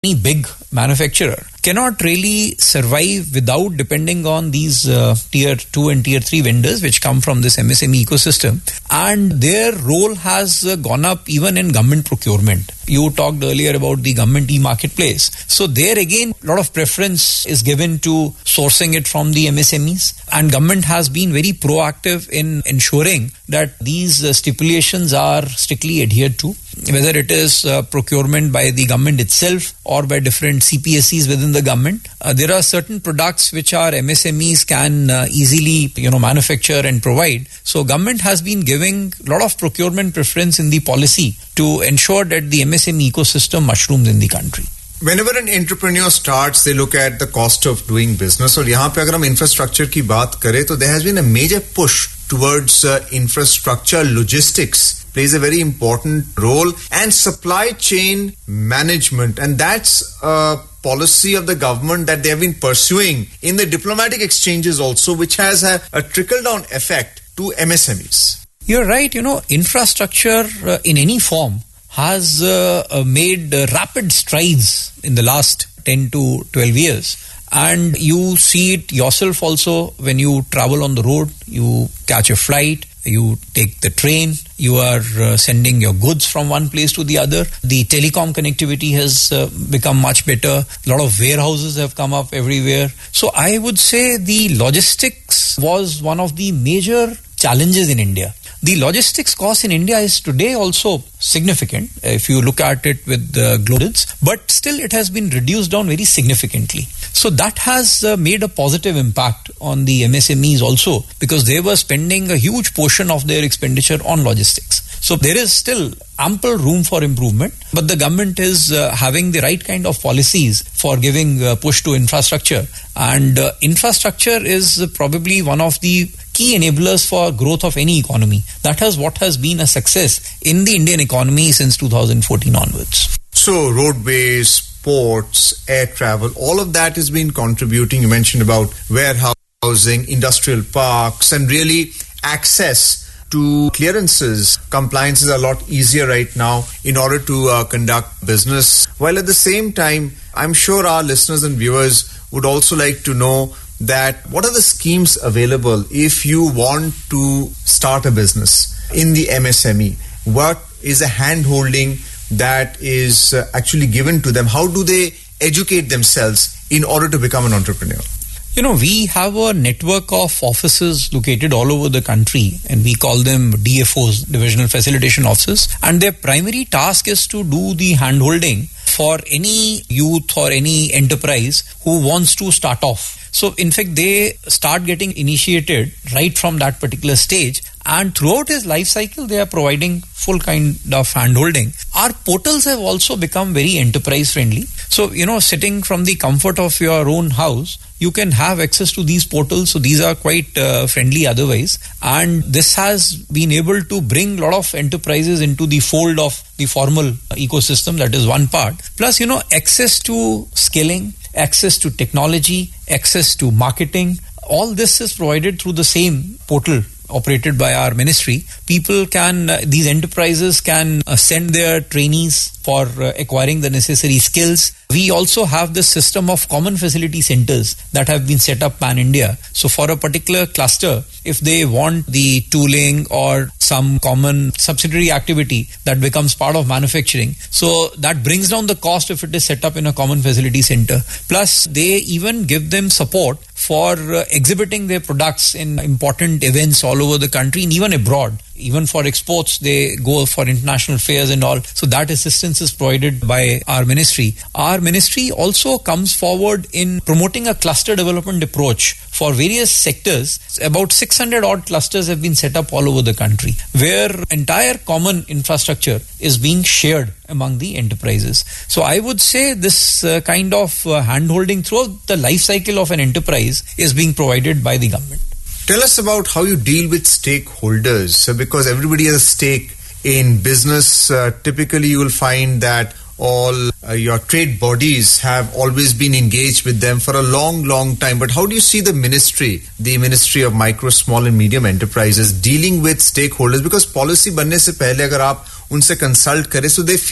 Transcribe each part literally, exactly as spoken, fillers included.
any big manufacturer cannot really survive without depending on these uh, tier two and tier three vendors which come from this M S M E ecosystem, and their role has uh, gone up even in government procurement. You talked earlier about the government e-marketplace. So there again, a lot of preference is given to sourcing it from the M S M Es, and government has been very proactive in ensuring that these uh, stipulations are strictly adhered to, whether it is uh, procurement by the government itself or by different C P S Es within the government. Uh, there are certain products which our M S M Es can uh, easily, you know, manufacture and provide. So government has been giving a lot of procurement preference in the policy to ensure that the M S M E ecosystem mushrooms in the country. Whenever an entrepreneur starts, they look at the cost of doing business. और यहाँ पे अगर हम infrastructure की बात करें, तो there has been a major push towards uh, infrastructure. Logistics plays a very important role, and supply chain management, and that's a policy of the government that they have been pursuing in the diplomatic exchanges also, which has a, a trickle-down effect to M S M Es. You're right. You know, infrastructure uh, in any form has uh, uh, made uh, rapid strides in the last ten to twelve years. And you see it yourself also when you travel on the road, you catch a flight, you take the train, you are uh, sending your goods from one place to the other. The telecom connectivity has uh, become much better. A lot of warehouses have come up everywhere. So I would say the logistics was one of the major challenges in India. The logistics cost in India is today also significant if you look at it with the globals, but still it has been reduced down very significantly. So that has uh, made a positive impact on the M S M Es also, because they were spending a huge portion of their expenditure on logistics. So there is still ample room for improvement, but the government is uh, having the right kind of policies for giving uh, push to infrastructure. And uh, infrastructure is probably one of the key enablers for growth of any economy. That is what has been a success in the Indian economy since two thousand fourteen onwards. So roadways, ports, air travel, all of that has been contributing. You mentioned about warehousing, industrial parks, and really access to clearances. Compliance is a lot easier right now in order to uh, conduct business. While at the same time, I'm sure our listeners and viewers would also like to know that what are the schemes available if you want to start a business in the M S M E? What is a hand-holding that is uh, actually given to them? How do they educate themselves in order to become an entrepreneur? You know, we have a network of offices located all over the country, and we call them D F Os, Divisional Facilitation Offices, and their primary task is to do the hand-holding for any youth or any enterprise who wants to start off. So, in fact, they start getting initiated right from that particular stage, and throughout his life cycle, they are providing full kind of hand-holding. Our portals have also become very enterprise-friendly. So, you know, sitting from the comfort of your own house, you can have access to these portals. So these are quite uh, friendly otherwise. And this has been able to bring a lot of enterprises into the fold of the formal ecosystem. That is one part. Plus, you know, access to skilling, access to technology, access to marketing. All this is provided through the same portal operated by our ministry. People can, uh, these enterprises can uh, send their trainees for uh, acquiring the necessary skills. We also have the system of common facility centers that have been set up pan-India. So for a particular cluster, if they want the tooling or some common subsidiary activity that becomes part of manufacturing, so that brings down the cost if it is set up in a common facility center. Plus, they even give them support for uh, exhibiting their products in important events all over the country and even abroad. Even for exports, they go for international fairs and all. So that assistance is provided by our ministry. Our ministry also comes forward in promoting a cluster development approach for various sectors. About six hundred odd clusters have been set up all over the country, where entire common infrastructure is being shared among the enterprises. So I would say this uh, kind of uh, hand-holding throughout the life cycle of an enterprise is being provided by the government. Tell us about how you deal with stakeholders. So because everybody has a stake in business, uh, typically you will find that all uh, your trade bodies have always been engaged with them for a long, long time. But how do you see the ministry, the Ministry of Micro, Small and Medium Enterprises dealing with stakeholders? Because policy banne se pehle agar aap unse consult kare, so they feel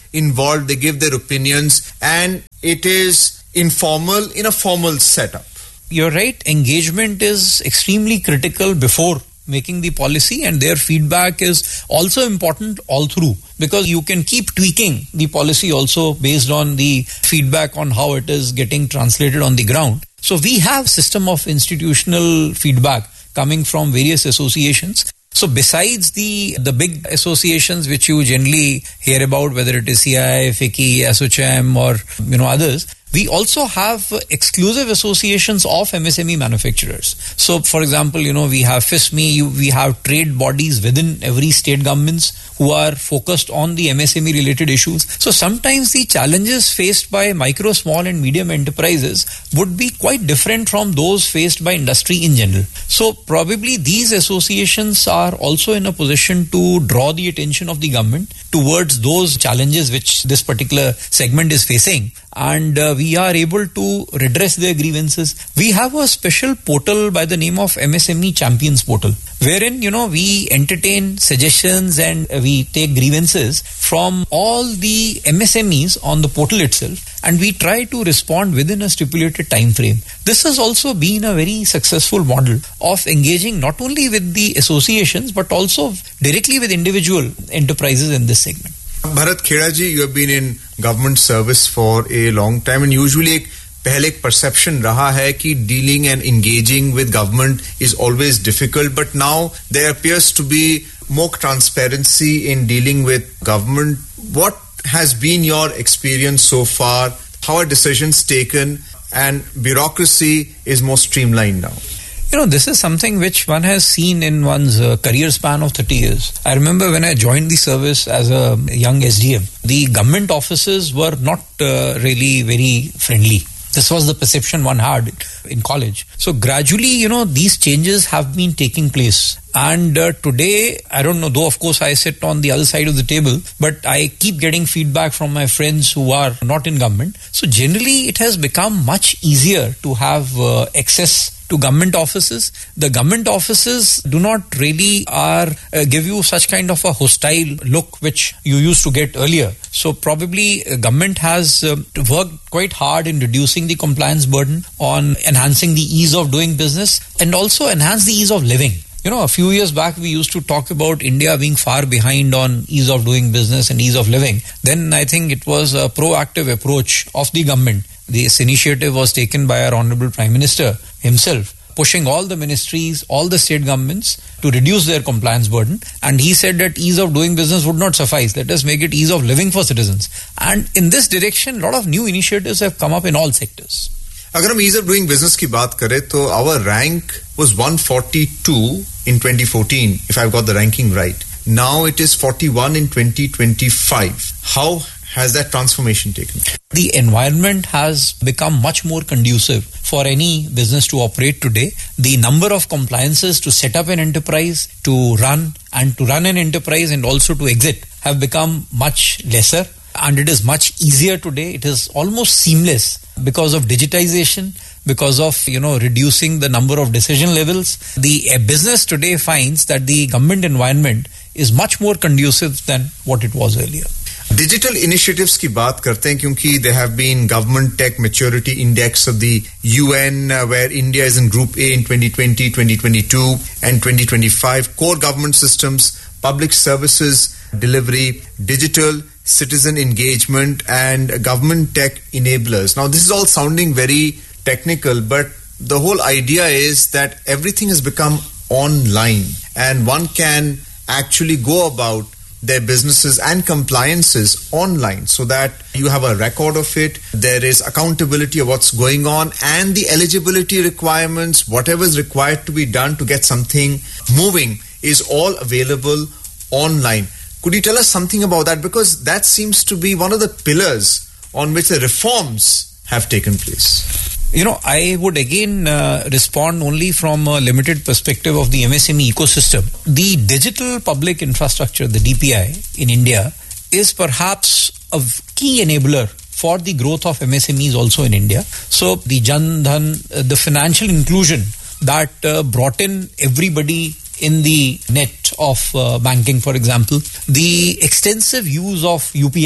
involved, they give their opinions, and it is informal in a formal setup. You're right. Engagement is extremely critical before making the policy, and their feedback is also important all through, because you can keep tweaking the policy also based on the feedback on how it is getting translated on the ground. So we have system of institutional feedback coming from various associations. So besides the the big associations which you generally hear about, whether it is C I I, F I C I, ASSOCHAM or you know others, we also have exclusive associations of M S M E manufacturers. So, for example, you know, we have FISME, we have trade bodies within every state governments who are focused on the M S M E related issues. So, sometimes the challenges faced by micro, small and medium enterprises would be quite different from those faced by industry in general. So, probably these associations are also in a position to draw the attention of the government towards those challenges which this particular segment is facing. And uh, we are able to redress their grievances. We have a special portal by the name of M S M E Champions Portal, wherein, you know, we entertain suggestions and we take grievances from all the M S M Es on the portal itself, and we try to respond within a stipulated time frame. This has also been a very successful model of engaging not only with the associations but also directly with individual enterprises in this segment. Bharat Kheda ji, you have been in government service for a long time, and usually एक पहले एक perception रहा है कि dealing and engaging with government is always difficult, but now there appears to be more transparency in dealing with government. What has been your experience so far? How are decisions taken, and bureaucracy is more streamlined now? You know, this is something which one has seen in one's uh, career span of thirty years. I remember when I joined the service as a young S D M, the government offices were not uh, really very friendly. This was the perception one had in college. So gradually, you know, these changes have been taking place. And uh, today, I don't know, though of course I sit on the other side of the table, but I keep getting feedback from my friends who are not in government. So generally, it has become much easier to have uh, access to government offices. The government offices do not really are uh, give you such kind of a hostile look which you used to get earlier. So probably uh, government has uh, worked quite hard in reducing the compliance burden, on enhancing the ease of doing business, and also enhance the ease of living. You know, a few years back, we used to talk about India being far behind on ease of doing business and ease of living. Then I think it was a proactive approach of the government. This initiative was taken by our Honorable Prime Minister himself, pushing all the ministries, all the state governments to reduce their compliance burden. And he said that ease of doing business would not suffice. Let us make it ease of living for citizens. And in this direction, a lot of new initiatives have come up in all sectors. अगर हम ease of doing business की बात करें तो our rank was one forty-two in twenty fourteen, if I've got the ranking right. Now it is forty-one in twenty twenty-five. How has that transformation taken? The environment has become much more conducive for any business to operate today. The number of compliances to set up an enterprise, to run and to run an enterprise and also to exit have become much lesser. And it is much easier today. It is almost seamless because of digitization, because of, you know, reducing the number of decision levels. The uh, business today finds that the government environment is much more conducive than what it was earlier. Digital initiatives की बात करते हैं क्योंकि there have been government tech maturity index of the U N uh, where India is in group A in twenty twenty, twenty twenty-two and twenty twenty-five. Core government systems, public services delivery, digital citizen engagement and government tech enablers. Now this is all sounding very technical, but the whole idea is that everything has become online and one can actually go about their businesses and compliances online so that you have a record of it. There is accountability of what's going on and the eligibility requirements, whatever is required to be done to get something moving is all available online. Could you tell us something about that? Because that seems to be one of the pillars on which the reforms have taken place. You know, I would again uh, respond only from a limited perspective of the M S M E ecosystem. The digital public infrastructure, the D P I in India, is perhaps a key enabler for the growth of M S M Es also in India. So the Jan Dhan, uh, the financial inclusion that uh, brought in everybody in the net of uh, banking, for example, the extensive use of U P I,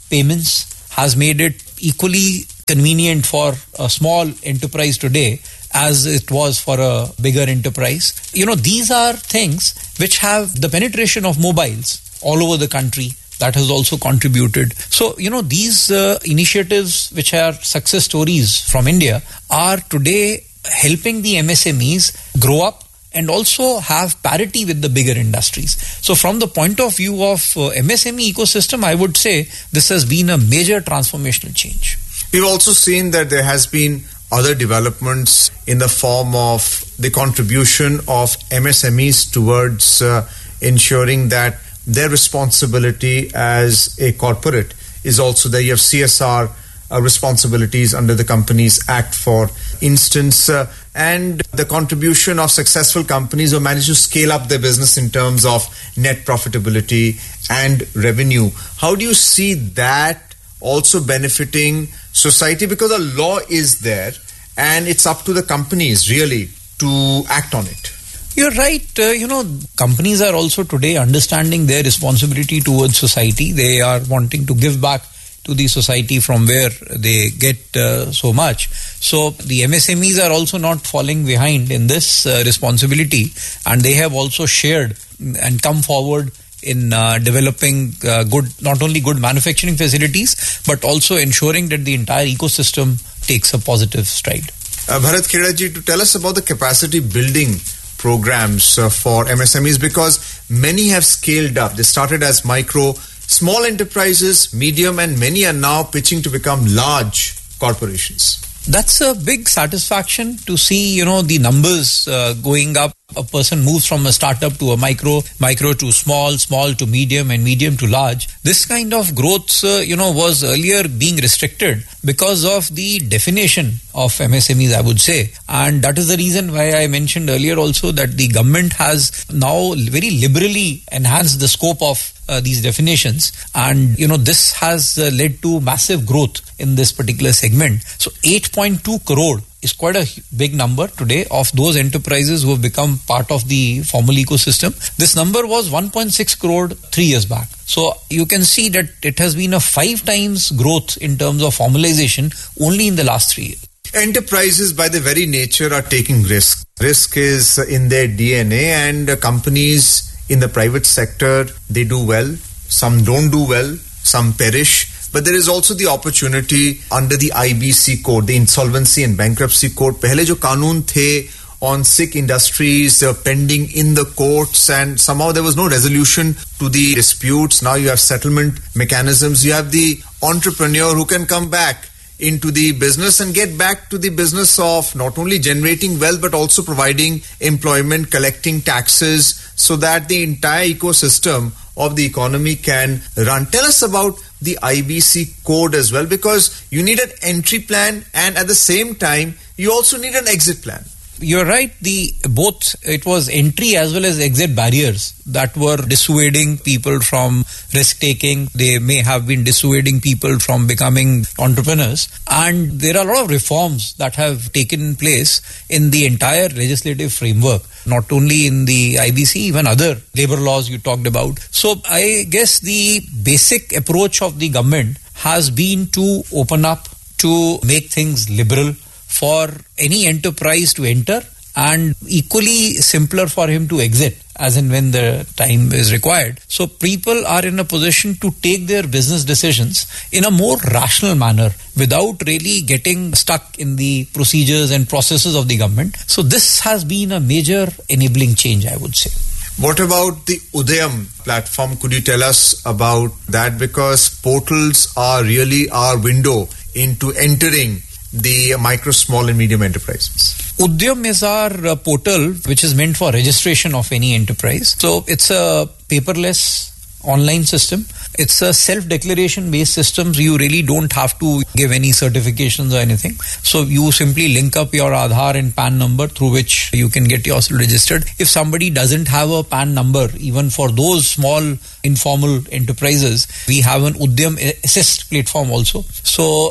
payments, has made it equally convenient for a small enterprise today as it was for a bigger enterprise. You know, these are things which have the penetration of mobiles all over the country. That has also contributed. So, you know, these uh, initiatives, which are success stories from India, are today helping the M S M Es grow up and also have parity with the bigger industries. So from the point of view of uh, M S M E ecosystem, I would say this has been a major transformational change. We've also seen that there has been other developments in the form of the contribution of M S M Es towards uh, ensuring that their responsibility as a corporate is also there. You have C S R uh, responsibilities under the Companies Act, for instance, uh, and the contribution of successful companies who manage to scale up their business in terms of net profitability and revenue. How do you see that also benefiting society? Because a law is there and it's up to the companies really to act on it. You're right. Uh, you know, companies are also today understanding their responsibility towards society. They are wanting to give back to the society from where they get uh, so much. So the M S M Es are also not falling behind in this uh, responsibility, and they have also shared and come forward in uh, developing uh, good, not only good manufacturing facilities, but also ensuring that the entire ecosystem takes a positive stride. Uh, Bharat Kheda ji, to tell us about the capacity building programs uh, for M S M Es, because many have scaled up. They started as micro, small enterprises, medium, and many are now pitching to become large corporations. That's a big satisfaction to see, you know, the numbers uh, going up. A person moves from a startup to a micro, micro to small, small to medium, and medium to large. This kind of growth, uh, you know, was earlier being restricted because of the definition of M S M Es, I would say. And that is the reason why I mentioned earlier also that the government has now very liberally enhanced the scope of uh, these definitions. And, you know, this has uh, led to massive growth in this particular segment. So eight point two crore is quite a big number today of those enterprises who have become part of the formal ecosystem. This number was one point six crore three years back. So you can see that it has been a five times growth in terms of formalization only in the last three years. Enterprises by their very nature are taking risk. Risk is in their D N A, and companies in the private sector, they do well. Some don't do well. Some perish. But there is also the opportunity under the I B C code, the Insolvency and Bankruptcy Code. Pehle jo kanun the on sick industries uh, pending in the courts, and somehow there was no resolution to the disputes. Now you have settlement mechanisms. You have the entrepreneur who can come back into the business and get back to the business of not only generating wealth but also providing employment, collecting taxes, so that the entire ecosystem of the economy can run. Tell us about the I B C code as well, because you need an entry plan and at the same time you also need an exit plan. You're right. The both it was entry as well as exit barriers that were dissuading people from risk taking. They may have been dissuading people from becoming entrepreneurs. And there are a lot of reforms that have taken place in the entire legislative framework, not only in the I B C, even other labor laws you talked about. So I guess the basic approach of the government has been to open up, to make things liberal for any enterprise to enter, and equally simpler for him to exit as and when the time is required. So people are in a position to take their business decisions in a more rational manner without really getting stuck in the procedures and processes of the government. So this has been a major enabling change, I would say. What about the Udyam platform? Could you tell us about that? Because portals are really our window into entering the micro, small and medium enterprises. Udyam is our uh, portal which is meant for registration of any enterprise. So it's a paperless online system. It's a self-declaration based system. So you really don't have to give any certifications or anything. So you simply link up your Aadhaar and P A N number through which you can get yourself registered. If somebody doesn't have a P A N number, even for those small informal enterprises, we have an Udyam Assist platform also. So that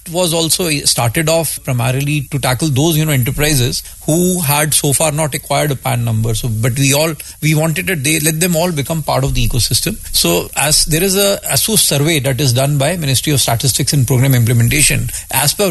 was also started off primarily to tackle those, you know, enterprises who had so far not acquired a P A N number. So, but we all, we wanted it, they let them all become part of the ecosystem. So as there is a ASSOS survey that is done by Ministry of Statistics and Program Implementation, as per